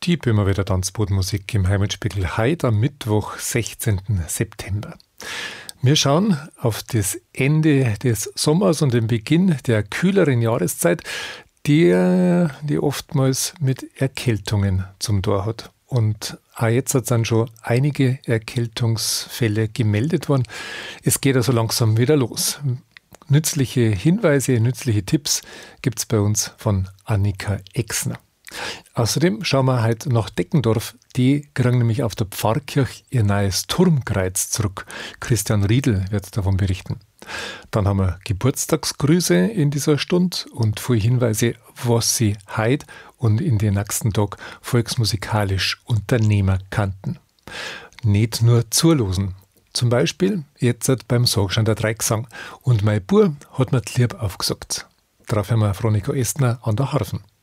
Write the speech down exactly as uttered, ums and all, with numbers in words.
Die Böhmerwälder Tanzbodenmusik im Heimatspiegel heute am Mittwoch, sechzehnten September. Wir schauen auf das Ende des Sommers und den Beginn der kühleren Jahreszeit, die, die oftmals mit Erkältungen zum Tor hat. Und auch jetzt sind schon einige Erkältungsfälle gemeldet worden. Es geht also langsam wieder los. Nützliche Hinweise, nützliche Tipps gibt es bei uns von Annika Exner. Außerdem schauen wir heute nach Deckendorf. Die kriegen nämlich auf der Pfarrkirche ihr neues Turmkreuz zurück. Christian Riedl wird davon berichten. Dann haben wir Geburtstagsgrüße in dieser Stunde und viele Hinweise, was sie heute und in den nächsten Tag volksmusikalisch unternehmen kannten. Nicht nur zulosen. Zum Beispiel jetzt beim Sogschein der Dreigesang. Und mein Bub hat mir die Liebe aufgesagt. Darauf haben wir Veronika Estner an der Harfen.